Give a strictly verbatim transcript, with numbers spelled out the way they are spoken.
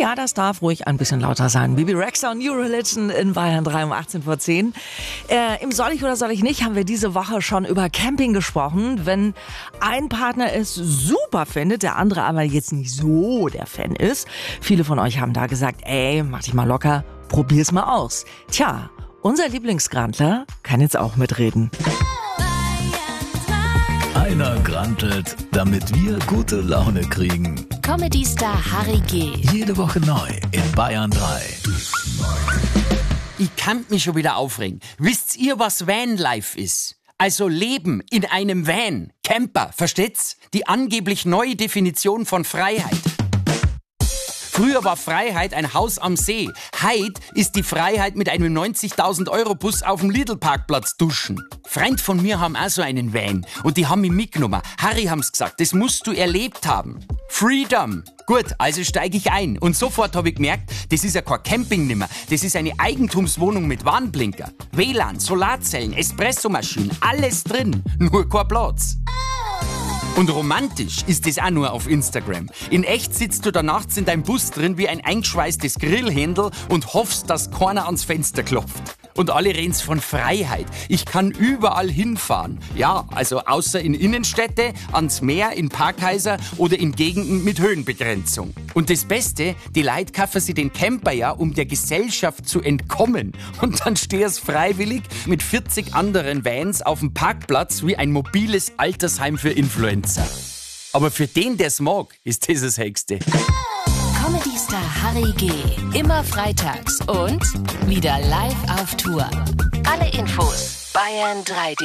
Ja, das darf ruhig ein bisschen lauter sein. Bibi Rexha und New Religion in Bayern drei um achtzehn vor zehn. Äh, Im Soll ich oder soll ich nicht haben wir diese Woche schon über Camping gesprochen. Wenn ein Partner es super findet, der andere aber jetzt nicht so der Fan ist. Viele von euch haben da gesagt, ey, mach dich mal locker, probier's mal aus. Tja, unser Lieblingsgrantler kann jetzt auch mitreden. Einer grantelt, damit wir gute Laune kriegen. Comedy-Star Harry G. Jede Woche neu in Bayern drei. Ich kann mich schon wieder aufregen. Wisst ihr, was Vanlife ist? Also Leben in einem Van. Camper, versteht's? Die angeblich neue Definition von Freiheit. Früher war Freiheit ein Haus am See. Heute ist die Freiheit mit einem neunzigtausend Euro Bus auf dem Lidl-Parkplatz duschen. Freund von mir haben auch so einen Van und die haben mich mitgenommen. Harry haben's gesagt, das musst du erlebt haben. Freedom. Gut, also steige ich ein. Und sofort habe ich gemerkt, das ist ja kein Camping nimmer. Das ist eine Eigentumswohnung mit Warnblinker, W L A N, Solarzellen, Espressomaschinen, alles drin. Nur kein Platz. Und romantisch ist das auch nur auf Instagram. In echt sitzt du da nachts in deinem Bus drin wie ein eingeschweißtes Grillhändel und hoffst, dass keiner ans Fenster klopft. Und alle reden's von Freiheit. Ich kann überall hinfahren. Ja, also außer in Innenstädte, ans Meer, in Parkhäuser oder in Gegenden mit Höhenbegrenzung. Und das Beste, die Leute kaufen sich den Camper ja, um der Gesellschaft zu entkommen. Und dann stehst freiwillig mit vierzig anderen Vans auf dem Parkplatz wie ein mobiles Altersheim für Influencer. Aber für den, der's mag, ist das das Höchste. Comedy-Star Harry G. Immer freitags und wieder live auf Tour. Alle Infos Bayern drei.